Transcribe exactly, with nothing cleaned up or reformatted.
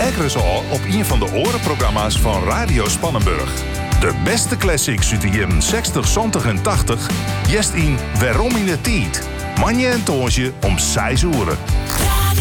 Ekkeres al op een van de orenprogramma's van Radio Spannenburg. De beste classics uit de jaren zestig, zeventig en tachtig. Jest in Waarom in de Tijd. Manje en Toosje om zes uur.